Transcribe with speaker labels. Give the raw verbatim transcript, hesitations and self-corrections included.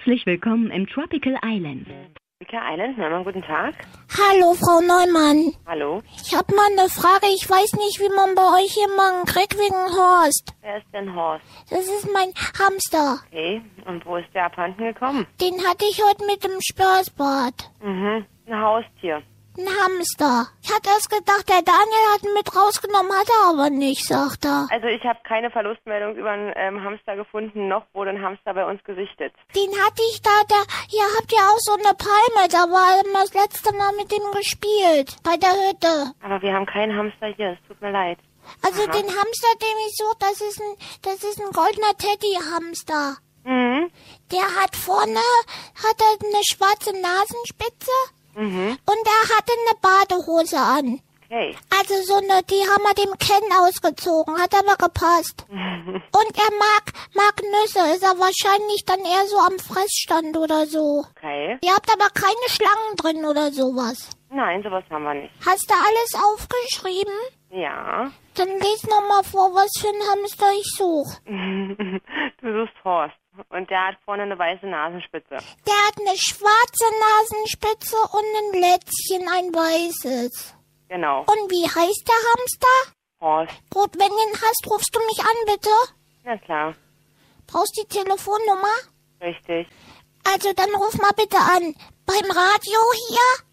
Speaker 1: Herzlich willkommen im Tropical Island.
Speaker 2: Tropical Island, Neumann, guten Tag.
Speaker 3: Hallo, Frau Neumann.
Speaker 2: Hallo.
Speaker 3: Ich habe mal eine Frage. Ich weiß nicht, wie man bei euch jemanden kriegt wegen Horst.
Speaker 2: Wer ist denn Horst?
Speaker 3: Das ist mein Hamster.
Speaker 2: Okay, und wo ist der abhanden gekommen?
Speaker 3: Den hatte ich heute mit dem Spaßbad.
Speaker 2: Mhm, ein Haustier.
Speaker 3: Ein Hamster. Ich hatte erst gedacht, der Daniel hat ihn mit rausgenommen, hat er aber nicht, sagt er.
Speaker 2: Also ich habe keine Verlustmeldung über einen ähm, Hamster gefunden, noch wurde ein Hamster bei uns gesichtet.
Speaker 3: Den hatte ich da, da, hier habt ihr auch so eine Palme, da war immer das letzte Mal mit dem gespielt, bei der Hütte.
Speaker 2: Aber wir haben keinen Hamster hier, es tut mir leid.
Speaker 3: Also
Speaker 2: Aha.
Speaker 3: den Hamster, den ich suche, das ist ein, das ist ein goldener Teddy-Hamster.
Speaker 2: Mhm.
Speaker 3: Der hat vorne, hat er eine schwarze Nasenspitze.
Speaker 2: Mhm.
Speaker 3: Und er hatte eine Badehose an.
Speaker 2: Okay.
Speaker 3: Also so eine, die haben wir dem Ken ausgezogen, hat aber gepasst. Und er mag, mag Nüsse, ist er wahrscheinlich dann eher so am Fressstand oder so.
Speaker 2: Okay.
Speaker 3: Ihr habt aber keine Schlangen drin oder sowas.
Speaker 2: Nein, sowas haben wir nicht.
Speaker 3: Hast du alles aufgeschrieben?
Speaker 2: Ja.
Speaker 3: Dann lies noch mal vor, was für ein Hamster ich suche.
Speaker 2: Du suchst Horst. Und der hat vorne eine weiße Nasenspitze.
Speaker 3: Der hat eine schwarze Nasenspitze und ein Lätzchen, ein weißes.
Speaker 2: Genau.
Speaker 3: Und wie heißt der Hamster?
Speaker 2: Horst.
Speaker 3: Gut, wenn du ihn hast, rufst du mich an, bitte.
Speaker 2: Na klar.
Speaker 3: Brauchst die Telefonnummer?
Speaker 2: Richtig.
Speaker 3: Also dann ruf mal bitte an. Beim Radio hier?